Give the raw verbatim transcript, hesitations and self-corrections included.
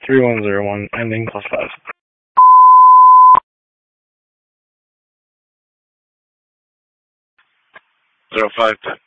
three one zero one, ending plus five. Zero five ten.